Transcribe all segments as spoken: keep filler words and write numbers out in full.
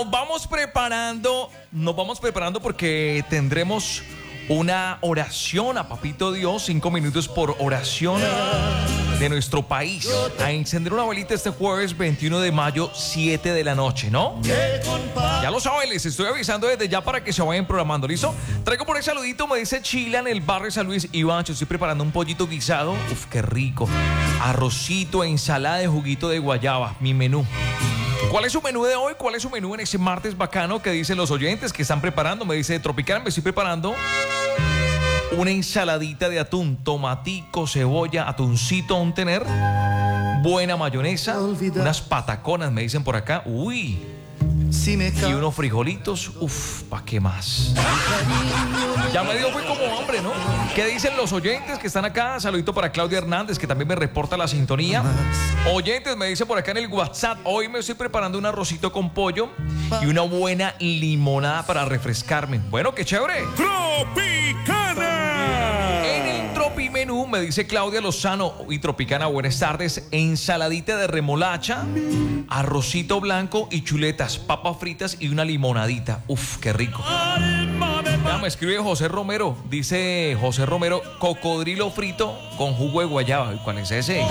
Nos vamos preparando, nos vamos preparando porque tendremos una oración a Papito Dios, cinco minutos por oración de nuestro país, a encender una velita este jueves veintiuno de mayo, siete de la noche, ¿no? Ya lo saben, les estoy avisando desde ya para que se vayan programando, ¿listo? Traigo por ahí saludito, me dice Chila en el barrio San Luis. Ivancho, estoy preparando un pollito guisado, uf, qué rico, arrocito, ensalada de juguito de guayaba, mi menú. ¿Cuál es su menú de hoy? ¿Cuál es su menú en ese martes bacano que dicen los oyentes que están preparando? Me dice Tropical, me estoy preparando una ensaladita de atún, tomatico, cebolla, atuncito, un tener, buena mayonesa, unas pataconas, me dicen por acá, uy, y unos frijolitos, uff, ¿pa' qué más? Ya me dio fue como hambre, ¿no? ¿Qué dicen los oyentes que están acá? Saludito para Claudia Hernández, que también me reporta la sintonía. Oyentes, me dice por acá en el WhatsApp, hoy me estoy preparando un arrocito con pollo y una buena limonada para refrescarme. Bueno, qué chévere. ¡Tropicana! En el Tropimenú, me dice Claudia Lozano y Tropicana, buenas tardes, ensaladita de remolacha, arrocito blanco y chuletas, papas fritas y una limonadita. Uf, qué rico. Ya me escribe José Romero, dice José Romero, cocodrilo frito con jugo de guayaba. ¿Cuál es ese?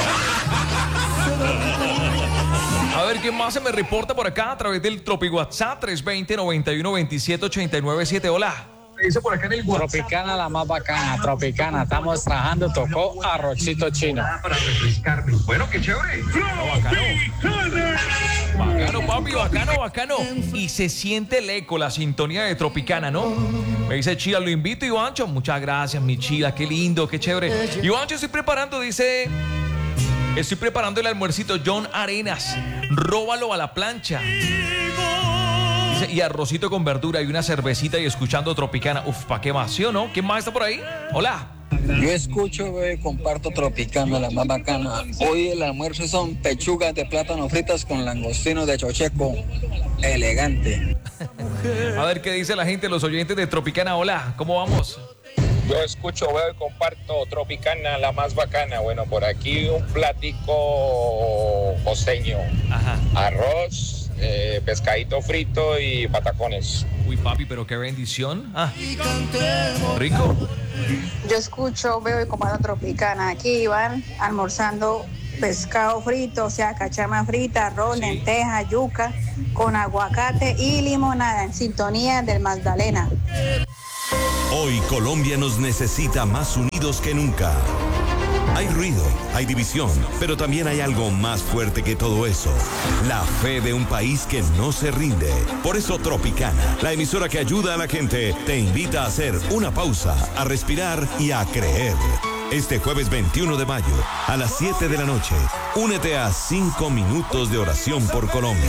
A ver, ¿quién más se me reporta por acá a través del Tropi WhatsApp? tres dos cero, noventa y uno, veintisiete, ochenta y nueve siete. Hola. Me dice por acá en el WhatsApp. Tropicana, la más bacana, Tropicana. Estamos trabajando, tocó arrocito chino. Para refrescarme. Bueno, qué chévere. Bacano. Bacano, papi, bacano, bacano. Y se siente el eco, la sintonía de Tropicana, ¿no? Me dice Chila, lo invito, Ivancho. Muchas gracias, mi Chila, qué lindo, qué chévere. Ivancho, estoy preparando, dice... Estoy preparando el almuercito, John Arenas. Róbalo a la plancha. Dice, y arrocito con verdura y una cervecita y escuchando Tropicana. Uf, ¿pa' qué más, sí o no? ¿Quién más está por ahí? Hola. Yo escucho, eh, comparto Tropicana, la más bacana. Hoy el almuerzo son pechugas de plátano fritas con langostinos de chocheco. Elegante. A ver qué dice la gente, los oyentes de Tropicana. Hola, ¿cómo vamos? Yo escucho, veo y comparto Tropicana, la más bacana. Bueno, por aquí un platico costeño. Ajá. Arroz, eh, pescadito frito y patacones. Uy, papi, pero qué bendición. Ah, rico. Yo escucho, veo y comparto Tropicana. Aquí van almorzando pescado frito, o sea, cachama frita, arroz, sí, lenteja, yuca, con aguacate y limonada, en sintonía del Magdalena. Hoy Colombia nos necesita más unidos que nunca. Hay ruido, hay división, pero también hay algo más fuerte que todo eso. La fe de un país que no se rinde. Por eso Tropicana, la emisora que ayuda a la gente, te invita a hacer una pausa, a respirar y a creer. Este jueves veintiuno de mayo, a las siete de la noche, únete a cinco minutos de oración por Colombia.